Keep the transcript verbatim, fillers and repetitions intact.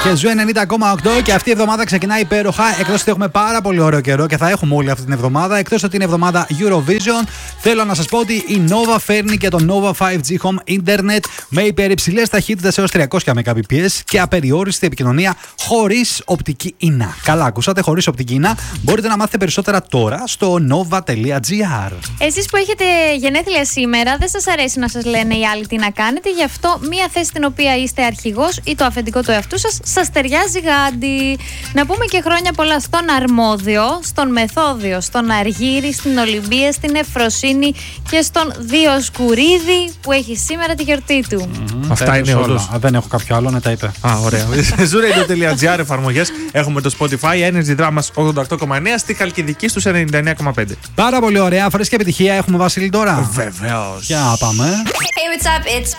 Και Ζου ενενήντα κόμμα οκτώ και αυτή η εβδομάδα ξεκινάει υπέροχα. Εκτός ότι έχουμε πάρα πολύ ωραίο καιρό και θα έχουμε όλη αυτή την εβδομάδα. Εκτός ότι είναι εβδομάδα Eurovision, θέλω να σας πω ότι η Nova φέρνει και το Nova φάιβ τζι Home Internet με υπερυψηλές ταχύτητες έως τριακόσια Mbps και απεριόριστη επικοινωνία χωρίς οπτική ίνα. Καλά, ακούσατε, χωρίς οπτική ίνα. Μπορείτε να μάθετε περισσότερα τώρα στο nova τελεία gr. Εσείς που έχετε γενέθλια σήμερα, δεν σας αρέσει να σας λένε οι άλλοι τι να κάνετε, γι' αυτό μία θέση στην οποία είστε αρχηγός ή το αφεντικό του εαυτού σας σας ταιριάζει γάντι. Να πούμε και χρόνια πολλά στον Αρμόδιο, στον Μεθόδιο, στον Αργύρι, στην Ολυμπία, στην Ευφροσύνη και στον Διοσκουρίδη που έχει σήμερα τη γιορτή του. Mm-hmm. Αυτά είναι όλα. Δεν έχω κάποιο άλλο, να τα είπε. Α, ωραία. ζου ρέιντιο τελεία τζι άρ εφαρμογές. Έχουμε το Spotify, Energy Dramas ογδόντα οκτώ κόμμα εννέα, στη Χαλκιδική στους ενενήντα εννέα κόμμα πέντε. Πάρα πολύ ωραία. Φρέσκια επιτυχία έχουμε, Βασίλη, τώρα. Βεβαίως. Για πάμε. Hey, what's up? It's